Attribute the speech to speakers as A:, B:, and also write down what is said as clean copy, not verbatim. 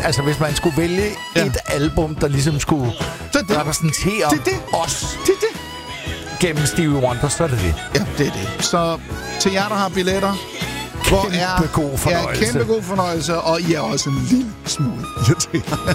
A: Altså, hvis man skulle vælge et album, der ligesom skulle repræsentere os gennem Stevie Wonder, så er det det.
B: Ja, det er det. Så til jer, der har billetter,
A: kæmpe god fornøjelse.
B: Ja, kæmpe god fornøjelse, og I er også en lille smule irriterende.